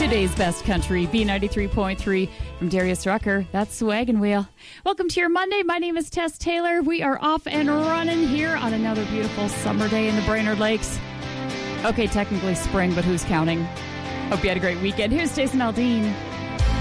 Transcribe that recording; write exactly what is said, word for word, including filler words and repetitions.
Today's best country, B ninety-three point three from Darius Rucker. That's Wagon Wheel. Welcome to your Monday. My name is Tess Taylor. We are off and running here on another beautiful summer day in the Brainerd Lakes. Okay, technically spring, but who's counting? Hope you had a great weekend. Here's Jason Aldean.